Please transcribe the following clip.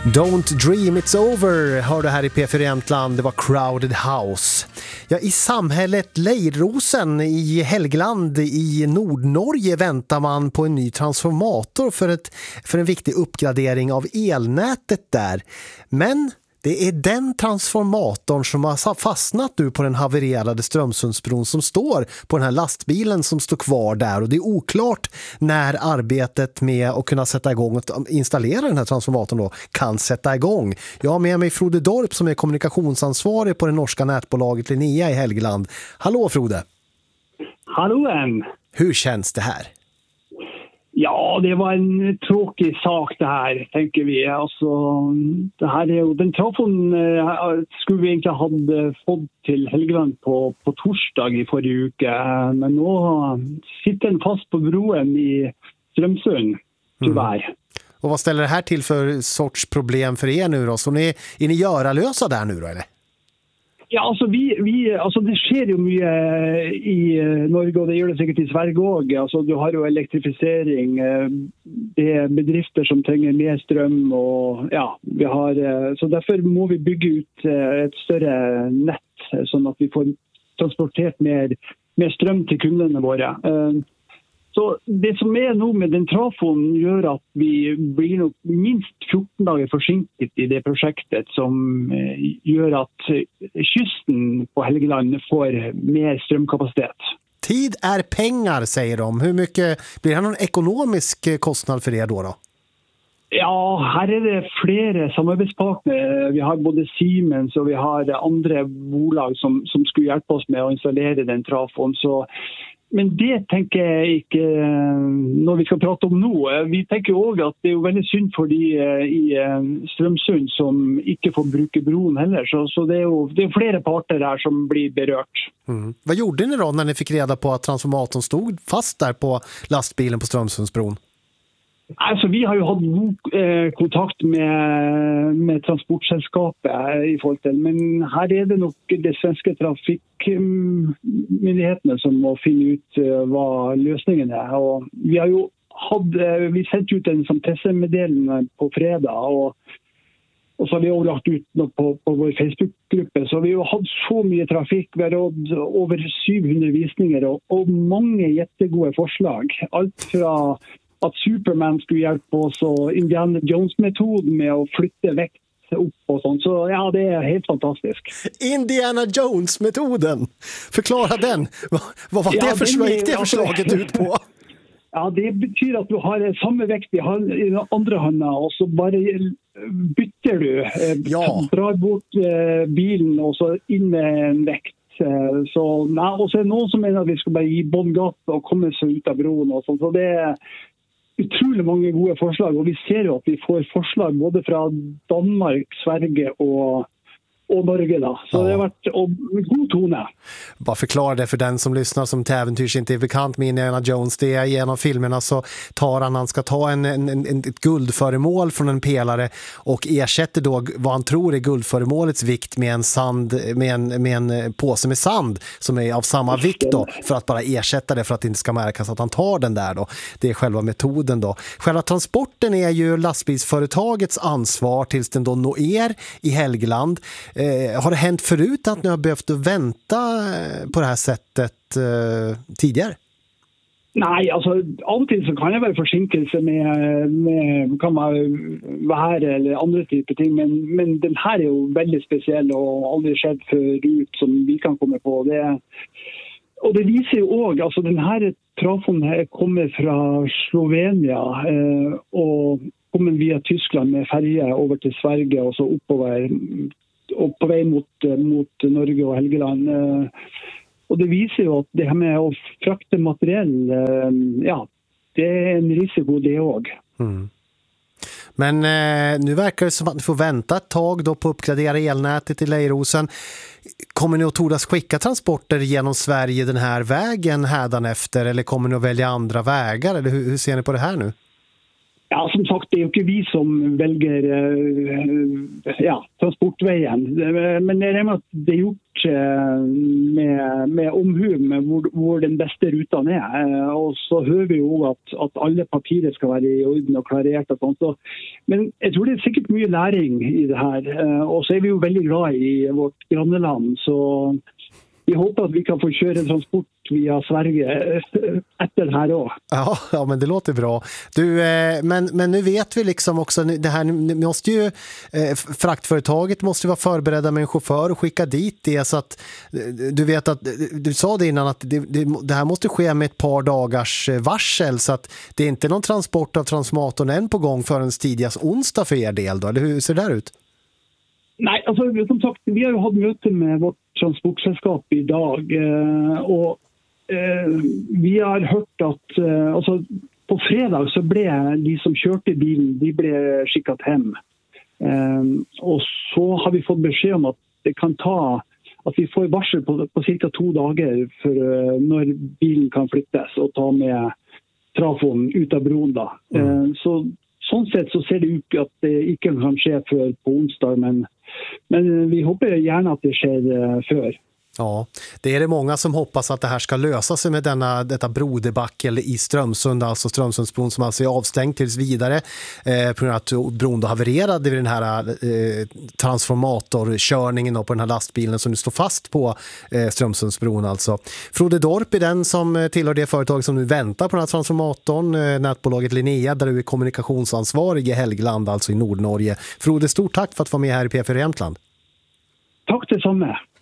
Don't dream it's over, hörde här i P4 Jämtland, det var Crowded House. Ja, i samhället Leirosen i Helgeland i Nordnorge väntar man på en ny transformator för en viktig uppgradering av elnätet där. Men det är den transformatorn som har fastnat nu på den havererade Strömsundsbron som står på den här lastbilen som står kvar där. Och det är oklart när arbetet med att kunna sätta igång och installera den här transformatorn då kan sätta igång. Jag har med mig Frode Dorp som är kommunikationsansvarig på det norska nätbolaget Linnea i Helgeland. Hallå Frode! Hallå än! Hur känns det här? Ja, det var en tråkig sak det här, tänker vi. Alltså, det här är ju, den trafon skulle vi inte ha fått till Helgeland på torsdag i förra veckan. Men nu sitter den fast på broen i Strömsund, tyvärr. Och vad ställer det här till för sorts problem för er nu då? Så är ni göralösa där nu då, eller? Ja, alltså alltså det sker ju mycket i Norge och det gör det säkert i Sverige också. Alltså du har ju elektrifiering, det är bedrifter som tränger mer ström och ja, vi har så därför må vi bygga ut ett större nät så att vi får transporterat mer ström till kunderna våra. Så det som är nu med den trafon gör att vi blir nog minst 14 dagar försinkat i det projektet som gör att kysten på Helgeland får mer strömkapacitet. Tid är pengar, säger de. Hur mycket blir det någon ekonomisk kostnad för det då? Ja, här är det flera samarbetspartner. Vi har både Siemens och vi har andra bolag som skulle hjälpa oss med att installera den trafon. Men det tänker jag inte när vi ska prata om nu. Vi tänker också att det är väldigt synd för de i Strömsund som inte får bruka bron heller. Så det är flera parter där som blir berört. Mm. Vad gjorde ni då när ni fick reda på att transformatorn stod fast där på lastbilen på Strömsundsbron? Alltså vi har ju haft kontakt med transportsällskapet i Folten, men här är det nog det svenska trafikmyndigheterna som må finna ut vad lösningen är. Och vi har ju vi sett ut en som pressmeddelande på fredag och så har vi också lagt ut på vår Facebookgruppe. Så vi har haft så mycket trafik, vi har haft över 700 visningar och många jättegode förslag. Allt från att Superman skulle hjälpa oss och Indiana Jones-metod med att flytta växt upp och sånt. Så ja, det är helt fantastiskt. Indiana Jones-metoden! Förklara den! Vad var det förslaget ut på? Ja, det betyder att du har samma växt i andra handen och så bara byter du. Drar bort bilen och så in med en växt. Och så är det någon som menar att vi ska bara ge båndgatt och komma så ut av bron och sånt. Så det är utroligt många goda förslag och vi ser ju att vi får förslag både från Danmark, Sverige och Norge då. Så det har varit god tone. Bara förklara det för den som lyssnar som till äventyrs inte är bekant med Indiana Jones. Det är genom filmerna så han ska ta ett guldföremål från en pelare och ersätter då vad han tror är guldföremålets vikt med en påse med sand som är av samma vikt då, för att bara ersätta det för att det inte ska märkas att han tar den där då. Det är själva metoden då. Själva transporten är ju lastbilsföretagets ansvar tills den då når er i Helgeland. Har det hänt förut att ni har behövt vänta på det här sättet tidigare? Nej, alltså alltid så kan det vara försinkelse med kan vara eller andra typer ting, men den här är ju väldigt speciell och aldrig skett förut som vi kan komma på det. Och det visar ju också, alltså den här trafon här kommer från Slovenia och kommer via Tyskland med färja över till Sverige och så uppåt och på väg mot Norge och Helgeland. Och det visar ju att det här med att frakta materiell, det är en risiko det också. Mm. Men nu verkar det som att ni får vänta ett tag då på att uppgradera elnätet i Leirosen. Kommer ni att tordas skicka transporter genom Sverige den här vägen hädanefter eller kommer ni att välja andra vägar? Eller hur ser ni på det här nu? Ja, som sagt, det är ju inte vi som väljer transportvägen. Men det är med att det är gjort kanske med omhu med hvor den bästa rutan är. Och så hör vi ju att alla papirer ska vara i orden och klarert och sånt. Så, men jag tror det är säkert mycket läring i det här. Och så är vi ju väldigt glad i vårt grannland, så vi hoppas att vi kan få köra transport via Sverige efter det här då. Ja, men det låter bra. Du, men nu vet vi liksom också, det här måste ju, fraktföretaget måste vara förberedda med en chaufför och skicka dit det, så att du vet att, du sa det innan, att det här måste ske med ett par dagars varsel, så att det är inte någon transport av transformatorn än på gång förrän tidigast onsdag för er del då, eller hur ser det där ut? Nej, alltså som sagt, vi har ju haft möte med vårt transportsällskap idag och vi har hört att alltså, på fredag så blev de som körde bilen, de blev skickat hem. Och så har vi fått besked om att det kan ta, att vi får varsel på cirka 2 dagar för när bilen kan flyttas och ta med trafon ut av bron då. Så sånt sätt så ser det ut att det inte kan ske för på onsdag, men vi hoppas gärna att det sker för. Ja, det är det många som hoppas att det här ska lösa sig med detta brodebackel i Strömsund, alltså Strömsundsbron som alltså är avstängd tills vidare på grund av att bron då havererade vid den här transformatorkörningen på den här lastbilen som nu står fast på Strömsundsbron alltså. Frode Dorp är den som tillhör det företag som nu väntar på den här transformatorn, nätbolaget Linnea, där du är kommunikationsansvarig i Helgeland, alltså i Nordnorge. Frode, stort tack för att vara med här i P4 Jämtland. Tack detsamma.